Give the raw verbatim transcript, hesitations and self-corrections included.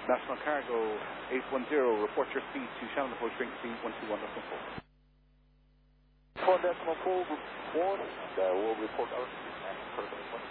National Cargo eight one zero, report your speed to Shannon approach ring speed one two one decimal four. One decimal four, one, uh, we'll report our speed and further.